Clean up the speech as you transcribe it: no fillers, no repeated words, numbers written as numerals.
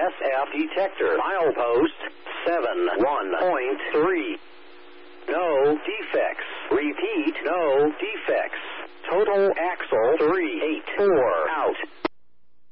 SF detector. Milepost 71.3. No defects. Repeat, no defects. Total axle 384 out.